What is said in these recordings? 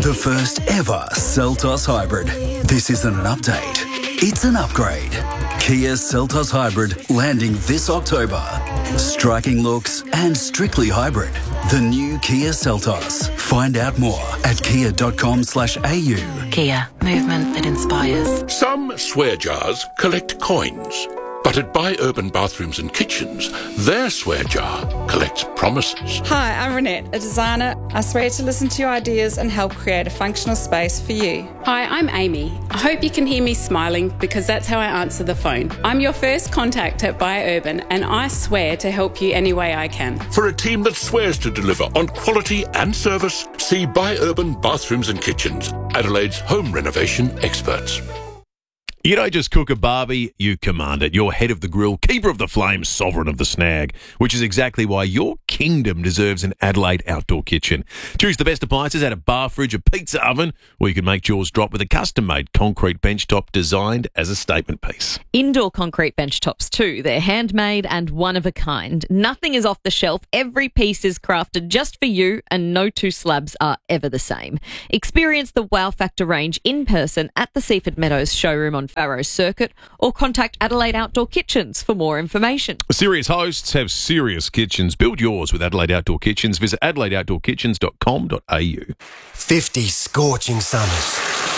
The first ever Seltos Hybrid. This isn't an update, it's an upgrade. Kia Seltos Hybrid landing this October. Striking looks and strictly hybrid. The new Kia Seltos. Find out more at kia.com/au. Kia, movement that inspires. Some swear jars collect coins, but at Buy Urban Bathrooms and Kitchens, their swear jar collects promises. Hi, I'm Renette, a designer. I swear to listen to your ideas and help create a functional space for you. Hi, I'm Amy. I hope you can hear me smiling because that's how I answer the phone. I'm your first contact at Buy Urban and I swear to help you any way I can. For a team that swears to deliver on quality and service, see Buy Urban Bathrooms and Kitchens, Adelaide's home renovation experts. You don't just cook a barbie, you command it. You're head of the grill, keeper of the flame, sovereign of the snag, which is exactly why your kingdom deserves an Adelaide outdoor kitchen. Choose the best appliances out of bar fridge, a pizza oven, or you can make jaws drop with a custom-made concrete benchtop designed as a statement piece. Indoor concrete benchtops too. They're handmade and one of a kind. Nothing is off the shelf. Every piece is crafted just for you and no two slabs are ever the same. Experience the Wow Factor range in person at the Seaford Meadows showroom on Farrow Circuit or contact Adelaide Outdoor Kitchens for more information. Serious hosts have serious kitchens. Build yours with Adelaide Outdoor Kitchens. Visit adelaideoutdoorkitchens.com.au. 50 scorching summers,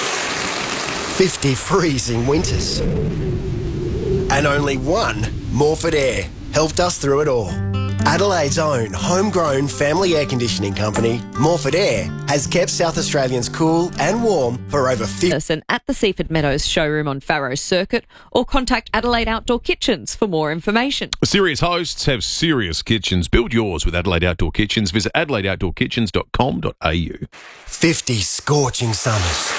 50 freezing winters, and only one Morford Air helped us through it all. Adelaide's own homegrown family air conditioning company, Morford Air, has kept South Australians cool and warm for over 50 years. At the Seaford Meadows showroom on Farrow Circuit or contact Adelaide Outdoor Kitchens for more information. Serious hosts have serious kitchens. Build yours with Adelaide Outdoor Kitchens. Visit adelaideoutdoorkitchens.com.au. 50 scorching summers,